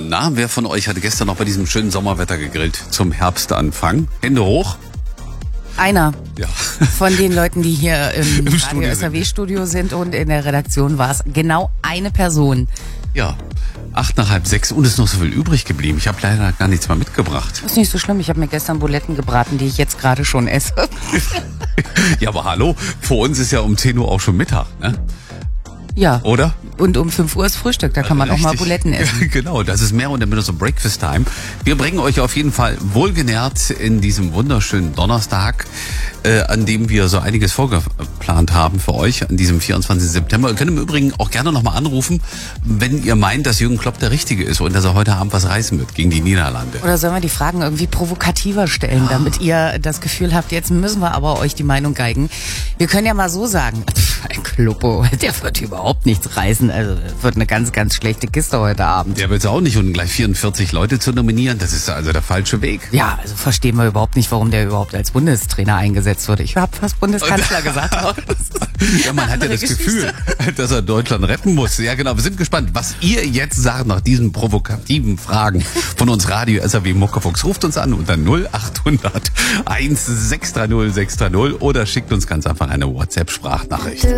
Na, wer von euch hatte gestern noch bei diesem schönen Sommerwetter gegrillt zum Herbstanfang? Hände hoch. Einer Ja. von den Leuten, die hier im Im Radio Studio SAW-Studio sind und in der Redaktion war es genau eine Person. Ja. 8 nach halb 6 und es ist noch so viel übrig geblieben. Ich habe leider gar nichts mehr mitgebracht. Das ist nicht so schlimm. Ich habe mir gestern Buletten gebraten, die ich jetzt gerade schon esse. Ja, aber hallo, vor uns ist ja um 10 Uhr auch schon Mittag, ne? Ja. Oder? Und um 5 Uhr ist Frühstück, da kann man auch mal Richtig. Buletten essen. Ja, genau, das ist mehr und minder so Breakfast Time. Wir bringen euch auf jeden Fall wohlgenährt in diesem wunderschönen Donnerstag, an dem wir so einiges vorgeplant haben für euch, an diesem 24. September. Ihr könnt im Übrigen auch gerne nochmal anrufen, wenn ihr meint, dass Jürgen Klopp der Richtige ist und dass er heute Abend was reißen wird gegen die Niederlande. Oder sollen wir die Fragen irgendwie provokativer stellen, damit ihr das Gefühl habt, jetzt müssen wir aber euch die Meinung geigen. Wir können ja mal so sagen, ein Kloppo, der wird überhaupt nichts reißen. Also wird eine ganz, ganz schlechte Kiste heute Abend. Der wird es auch nicht, und gleich 44 Leute zu nominieren, das ist also der falsche Weg. Ja, also verstehen wir überhaupt nicht, warum der überhaupt als Bundestrainer eingesetzt wurde. Ich habe fast Bundeskanzler gesagt. Ja, man hat ja das Gefühl, dass er Deutschland retten muss. Ja, genau. Wir sind gespannt, was ihr jetzt sagt nach diesen provokativen Fragen von uns Radio SAW Muckefuchs. Ruft uns an unter 0800 1630 630 oder schickt uns ganz einfach eine WhatsApp-Sprachnachricht.